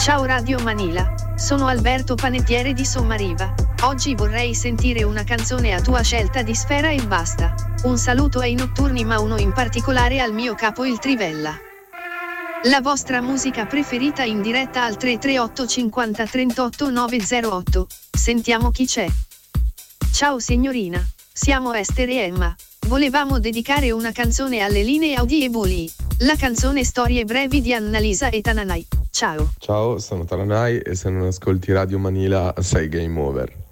Ciao Radio Manila, sono Alberto Panettiere di Sommariva. Oggi vorrei sentire una canzone a tua scelta di Sfera Ebbasta. Un saluto ai notturni, ma uno in particolare al mio capo il Trivella. La vostra musica preferita in diretta al 338 50 38 908. Sentiamo chi c'è. Ciao signorina, siamo Esther e Emma. Volevamo dedicare una canzone alle linee audievoli. La canzone Storie brevi di Annalisa e Tananai. Ciao. Ciao, sono Taranai e se non ascolti Radio Manila sei game over.